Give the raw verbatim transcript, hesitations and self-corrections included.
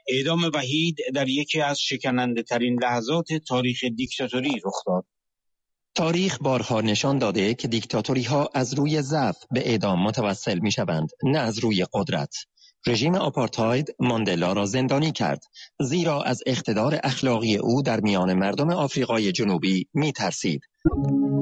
اعدام وحید در یکی از شکننده ترین لحظات تاریخ دیکتاتوری رخ داد. تاریخ بارها نشان داده که دیکتاتوری ها از روی ضعف به اعدام متوسل می شوند، نه از روی قدرت. رژیم آپارتاید ماندلا را زندانی کرد، زیرا از اقتدار اخلاقی او در میان مردم آفریقای جنوبی می ترسید.